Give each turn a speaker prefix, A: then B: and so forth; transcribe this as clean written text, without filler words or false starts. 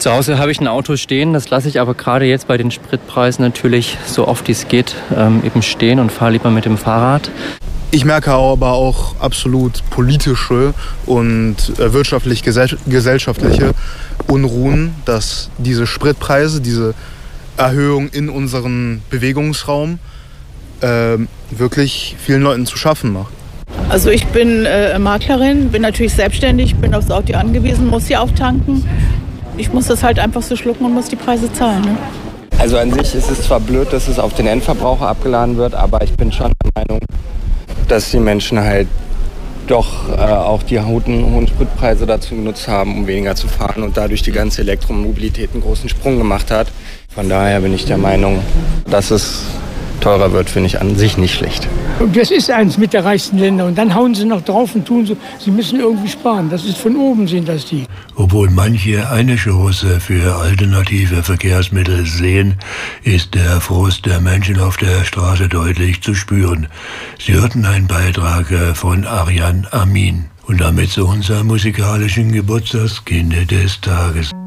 A: Zu Hause habe ich ein Auto stehen, das lasse ich aber gerade jetzt bei den Spritpreisen natürlich so oft wie es geht eben stehen und fahre lieber mit dem Fahrrad.
B: Ich merke aber auch absolut politische und wirtschaftlich-gesellschaftliche Unruhen, dass diese Spritpreise, diese Erhöhung in unserem Bewegungsraum wirklich vielen Leuten zu schaffen macht.
C: Also ich bin Maklerin, bin natürlich selbstständig, bin aufs Auto angewiesen, muss hier auftanken. Ich muss das halt einfach so schlucken und muss die Preise zahlen. Ne?
D: Also an sich ist es zwar blöd, dass es auf den Endverbraucher abgeladen wird, aber ich bin schon der Meinung, dass die Menschen halt doch auch die hohen Spritpreise dazu genutzt haben, um weniger zu fahren und dadurch die ganze Elektromobilität einen großen Sprung gemacht hat. Von daher bin ich der Meinung, dass es teurer wird, finde ich an sich nicht schlecht.
E: Und das ist eins mit der reichsten Länder. Und dann hauen sie noch drauf und tun so, sie müssen irgendwie sparen. Das ist von oben, sind das die.
F: Obwohl manche eine Chance für alternative Verkehrsmittel sehen, ist der Frust der Menschen auf der Straße deutlich zu spüren. Sie hörten einen Beitrag von Arjan Amin. Und damit zu unserem musikalischen Geburtstagskind des Tages.